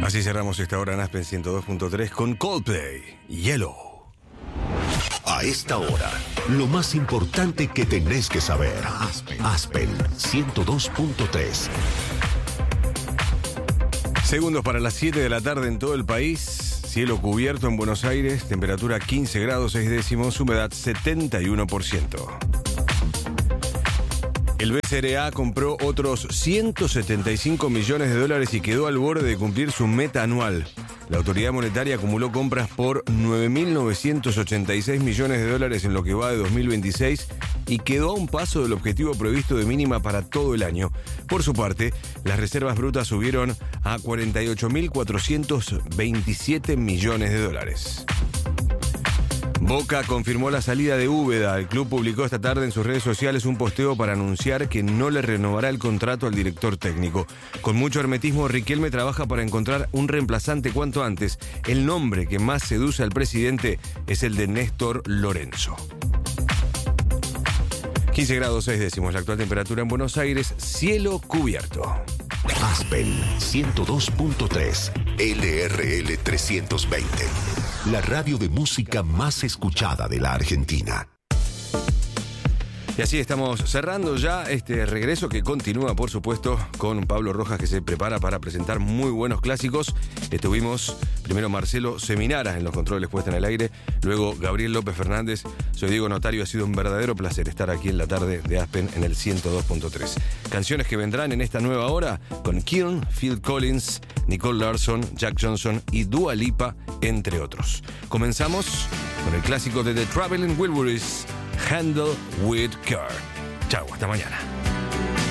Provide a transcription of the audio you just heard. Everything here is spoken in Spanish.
Así cerramos esta hora en Aspen 102.3 con Coldplay, Yellow. A esta hora, lo más importante que tenés que saber. Aspen 102.3. Segundos para las 7 de la tarde en todo el país. Cielo cubierto en Buenos Aires, temperatura 15 grados 6 décimos, humedad 71%. El BCRA compró otros 175 millones de dólares y quedó al borde de cumplir su meta anual. La autoridad monetaria acumuló compras por 9.986 millones de dólares en lo que va de 2026 y quedó a un paso del objetivo previsto de mínima para todo el año. Por su parte, las reservas brutas subieron a 48.427 millones de dólares. Boca confirmó la salida de Úbeda. El club publicó esta tarde en sus redes sociales un posteo para anunciar que no le renovará el contrato al director técnico. Con mucho hermetismo, Riquelme trabaja para encontrar un reemplazante cuanto antes. El nombre que más seduce al presidente es el de Néstor Lorenzo. 15 grados 6 décimos, la actual temperatura en Buenos Aires, cielo cubierto. Aspen 102.3, LRL 320. La radio de música más escuchada de la Argentina. Y así estamos cerrando ya este regreso que continúa, por supuesto, con Pablo Rojas, que se prepara para presentar muy buenos clásicos. Estuvimos primero Marcelo Seminara en los controles puesta en el aire, luego Gabriel López Fernández. Soy Diego Notario, ha sido un verdadero placer estar aquí en la tarde de Aspen en el 102.3. Canciones que vendrán en esta nueva hora con Kiln, Phil Collins, Nicole Larson, Jack Johnson y Dua Lipa, entre otros. Comenzamos con el clásico de The Traveling Wilburys, Handle with Care. Chau, hasta mañana.